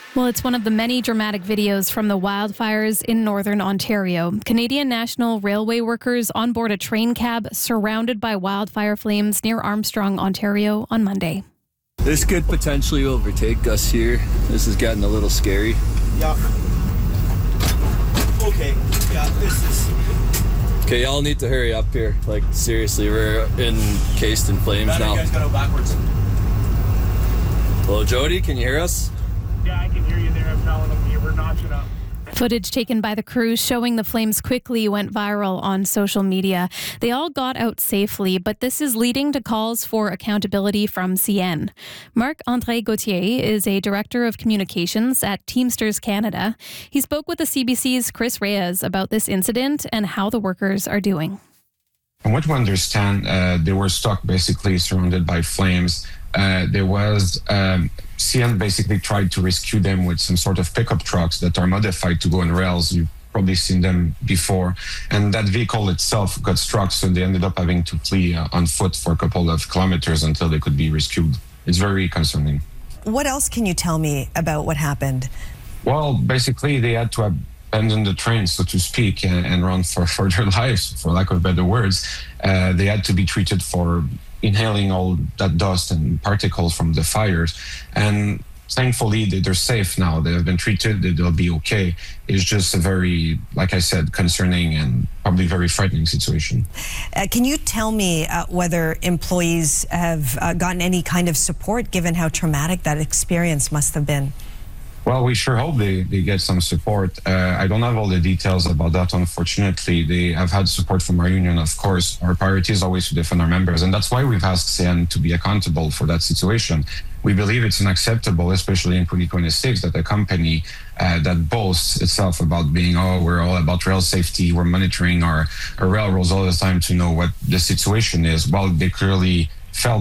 Well, it's one of the many dramatic videos from the wildfires in northern Ontario. Canadian National Railway workers on board a train cab surrounded by wildfire flames near Armstrong, Ontario on Monday. This could potentially overtake us here. This is getting a little scary. Yeah. Okay. Yeah, this is... Okay, y'all need to hurry up here. Like, seriously, we're encased in flames now. You guys gotta go backwards. Hello, Jody, can you hear us? Yeah, I can hear you there. I'm telling them we're notching up. Footage taken by the crew showing the flames quickly went viral on social media. They all got out safely, but this is leading to calls for accountability from CN. Marc-André Gauthier is a director of communications at Teamsters Canada. He spoke with the CBC's Chris Reyes about this incident and how the workers are doing. From what we understand, they were stuck basically surrounded by flames. CN basically tried to rescue them with some sort of pickup trucks that are modified to go on rails. You've probably seen them before. And that vehicle itself got struck, so they ended up having to flee on foot for a couple of kilometers until they could be rescued. It's very concerning. What else can you tell me about what happened? Well, basically, they had to abandon the train, so to speak, and run for their lives, for lack of better words. They had to be treated for inhaling all that dust and particles from the fires. And thankfully, they're safe now. They have been treated. They'll be okay. It's just a very, like I said, concerning and probably very frightening situation. Can you tell me whether employees have gotten any kind of support, given how traumatic that experience must have been? Well, we sure hope they get some support. I don't have all the details about that, unfortunately. They have had support from our union, of course. Our priority is always to defend our members, and that's why we've asked CN to be accountable for that situation. We believe it's unacceptable, especially in 2026, that a company that boasts itself about being, we're all about rail safety, we're monitoring our railroads all the time to know what the situation is, while they clearly